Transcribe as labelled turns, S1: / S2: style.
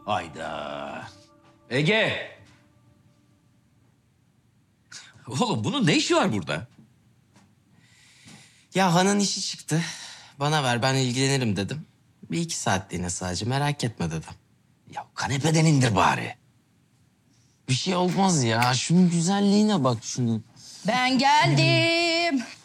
S1: Hayda. Ege. Oğlum bunun ne işi var burada?
S2: Ya Han'ın işi çıktı. Bana ver ben ilgilenirim dedim. Bir iki saatliğine sadece merak etme dedim.
S1: Ya kanepeden indir bari.
S2: Bir şey olmaz ya. Şunun güzelliğine bak şunun.
S3: Ben geldim.